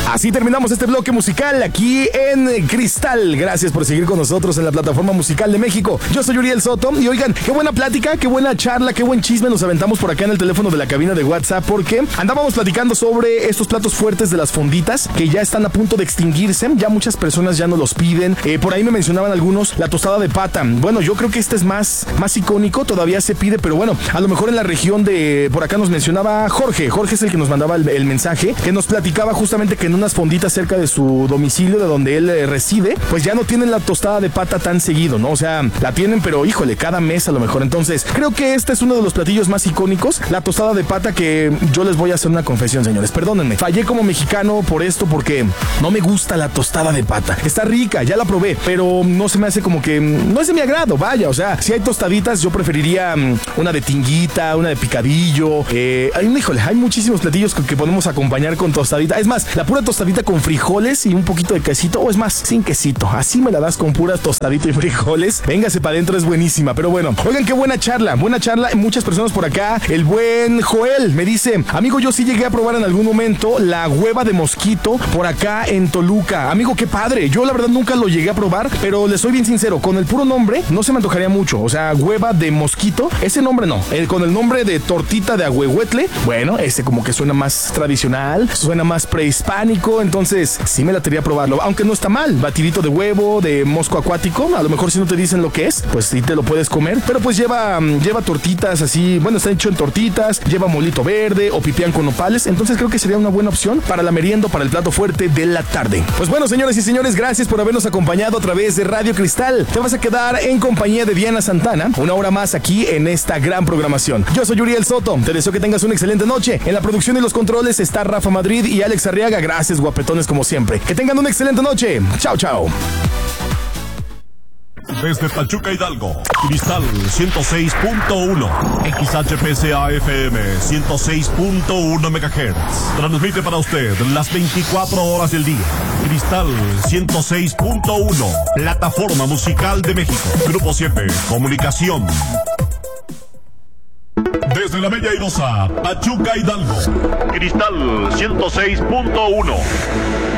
Así terminamos este bloque musical aquí en Cristal. Gracias por seguir con nosotros en la plataforma musical de México. Yo soy Uriel Soto y oigan, qué buena plática, qué buena charla, qué buen chisme nos aventamos por acá en el teléfono de la cabina de WhatsApp, porque andábamos platicando sobre estos platos fuertes de las fonditas que ya están a punto de extinguirse. Ya muchas personas ya no los piden. Por ahí me mencionaban algunos la tostada de pata. Bueno, yo creo que este es más icónico, todavía se pide, pero bueno, a lo mejor en la región de por acá nos mencionaba Jorge es el que nos mandaba el mensaje, que nos platicaba justamente que en unas fonditas cerca de su domicilio, de donde él reside, pues ya no tienen la tostada de pata tan seguido, ¿no? O sea, la tienen, pero híjole, cada mes a lo mejor. Entonces, creo que este es uno de los platillos más icónicos, la tostada de pata, que yo les voy a hacer una confesión, señores, perdónenme, fallé como mexicano por esto, porque no me gusta la tostada de pata. Está rica, ya la probé, pero no se me hace como que, no es de mi agrado, vaya, o sea, si hay tostaditas, yo preferiría una de tinguita, una de picadillo, hay muchísimos platillos que podemos acompañar con tostadita. Es más, la pura tostadita con frijoles y un poquito de quesito, o es más, sin quesito. Así me la das con pura tostadita y frijoles. Véngase para adentro, es buenísima. Pero bueno, oigan, qué buena charla. Muchas personas por acá. El buen Joel me dice: amigo, yo sí llegué a probar en algún momento la hueva de mosquito por acá en Toluca. Amigo, qué padre. Yo la verdad nunca lo llegué a probar, pero les soy bien sincero, con el puro nombre no se me antojaría mucho. O sea, hueva de mosquito, ese nombre no. Con el nombre de tortita de ahuehuetle, bueno, ese como que suena más tradicional, suena más prehispánico, entonces sí me la quería probarlo, aunque no está mal. Batidito de huevo, de mosco acuático, a lo mejor si no te dicen lo que es, pues sí te lo puedes comer, pero pues lleva tortitas así, bueno, está hecho en tortitas, lleva molito verde o pipián con nopales, entonces creo que sería una buena opción para la merienda, para el plato fuerte de la tarde. Pues bueno, señores y señores, gracias por habernos acompañado a través de Radio Cristal. Te vas a quedar en compañía de Diana Santana, una hora más aquí en esta gran programación. Yo soy Uriel Soto, te deseo que tengas una excelente noche. En la producción y los controles está Rafa Madrid y Alex Arriaga. Gracias, guapetones, como siempre. Que tengan una excelente noche. Chao, chao. Desde Pachuca, Hidalgo, Cristal 106.1, XHPCA FM 106.1 MHz. Transmite para usted las 24 horas del día. Cristal 106.1, plataforma musical de México. Grupo 7, comunicación. Desde la Bella Airosa, Pachuca, Hidalgo, Cristal 106.1.